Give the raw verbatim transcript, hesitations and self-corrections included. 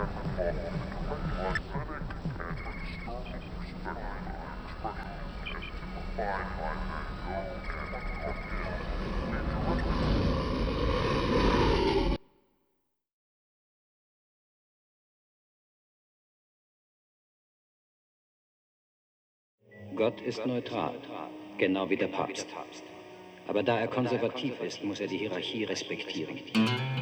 Gott ist neutral, genau wie der Papst. Aber da er konservativ ist, muss er die Hierarchie respektieren.